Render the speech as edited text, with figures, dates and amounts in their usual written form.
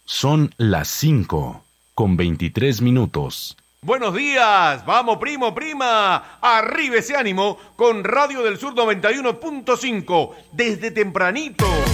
Son las 5:23. Buenos días, vamos primo, prima, arriba ese ánimo con Radio del Sur 91.5, desde tempranito.